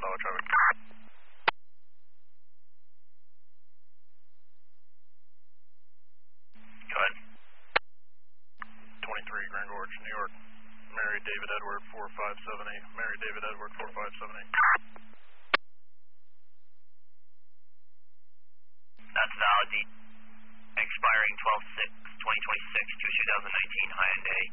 solid traffic. Go ahead. 23 Grand Gorge, New York. Mary David Edward 4578. Mary David Edward 4578. That's valid. Expiring 12/6/2026 to 2019 Hyundai